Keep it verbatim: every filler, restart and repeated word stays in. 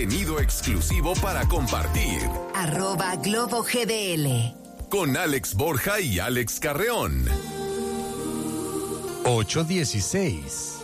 Contenido exclusivo para compartir. Arroba Globo G D L. Con Alex Borja y Alex Carreón. ocho dieciséis.